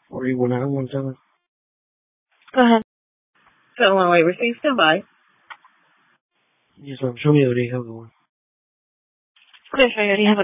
41-17. Go ahead. 718, receive standby. Yes, ma'am. Show me the day. Have a good one. Clear, sure. You already have a